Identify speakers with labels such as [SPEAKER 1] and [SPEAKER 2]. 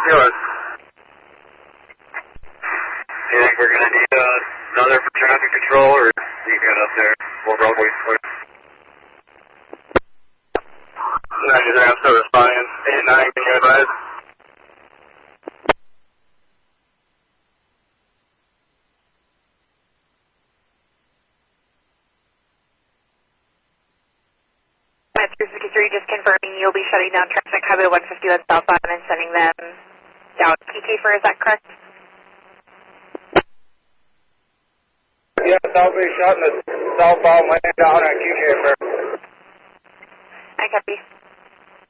[SPEAKER 1] Good. You think we're going to need another for traffic control, or you got up there? More roadways clear. 93, I'm still responding. 89, can you advise?
[SPEAKER 2] At 353, just confirming you'll be shutting down traffic highway 150 west southbound and sending them down Kiefer, is that correct?
[SPEAKER 1] Yes, I'll be shutting the southbound lane down at Kiefer.
[SPEAKER 2] I copy.